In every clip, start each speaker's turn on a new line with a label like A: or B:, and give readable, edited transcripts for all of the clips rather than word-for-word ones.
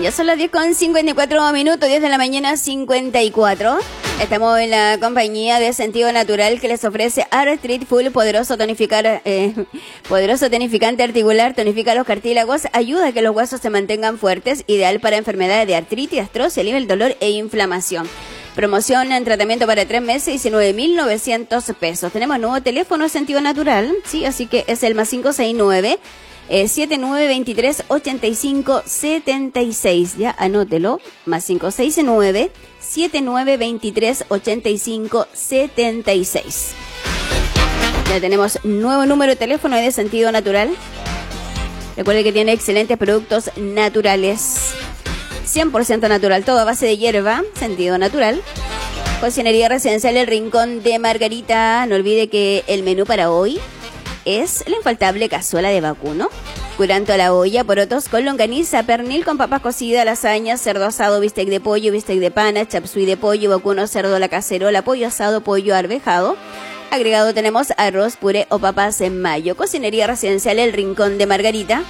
A: Ya son las 10:54, 10 de la mañana 54. Estamos en la compañía de Sentido Natural que les ofrece Arthrit Full, poderoso tonificante articular, tonifica los cartílagos, ayuda a que los huesos se mantengan fuertes, ideal para enfermedades de artritis, artrosis, alivia el dolor e inflamación. Promoción en tratamiento para 3 meses, 19.900 pesos. Tenemos nuevo teléfono Sentido Natural, sí, así que es el +569 7923-8576. Ya anótelo, +569 7923-8576. Ya tenemos nuevo número de teléfono de Sentido Natural. Recuerde que tiene excelentes productos naturales, 100% natural, todo a base de hierba. Sentido Natural. Cocinería Residencial El Rincón de Margarita. No olvide que el menú para hoy es la infaltable cazuela de vacuno, curanto a la olla, porotos con longaniza, pernil con papas cocidas, lasaña, cerdo asado, bistec de pollo, bistec de pana, chapsui de pollo, vacuno, cerdo a la cacerola, pollo asado, pollo arvejado. Agregado tenemos arroz, puré o papas en mayo. Cocinería Residencial El Rincón de Margarita.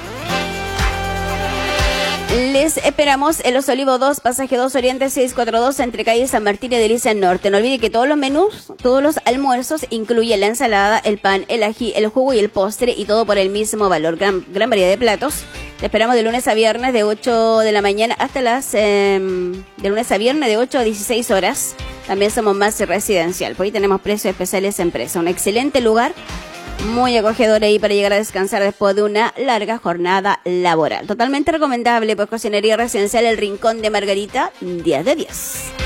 A: Les esperamos en Los Olivos 2, pasaje 2 Oriente 642, entre calle San Martín y Delicia Norte. No olvide que todos los menús, todos los almuerzos incluyen la ensalada, el pan, el ají, el jugo y el postre, y todo por el mismo valor. Gran variedad de platos. Te esperamos de lunes a viernes de 8 de la mañana hasta de lunes a viernes de 8 a 16 horas. También somos más residencial. Por ahí tenemos precios especiales en empresa. Un excelente lugar, muy acogedor ahí para llegar a descansar después de una larga jornada laboral. Totalmente recomendable, pues Cocinería Residencial El Rincón de Margarita, 10 de 10.